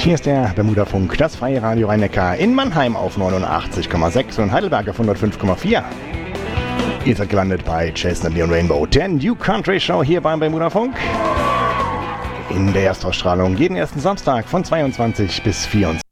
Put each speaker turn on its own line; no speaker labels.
Hier ist der Bermuda-Funk, das freie Radio Rhein-Neckar in Mannheim auf 89,6 und Heidelberg auf 105,4. Ihr seid gelandet bei Jason and Leon Rainbow, der New Country Show hier beim Bermuda-Funk. In der Erstausstrahlung jeden ersten Samstag von 22 bis 24.